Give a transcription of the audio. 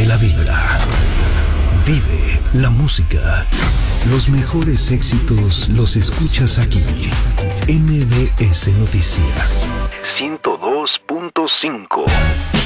la vibra. Vive la música. Los mejores éxitos los escuchas aquí. MBS Noticias 102.5.